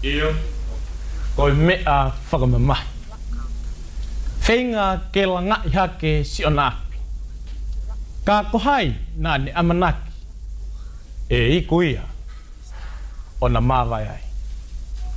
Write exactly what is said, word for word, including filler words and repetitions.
Ia. Ko mea whakamamai. Whenga ke langa iha ke si o nāpi. Ka kohai nā ne amanaki. E i kuia o na māwai ai.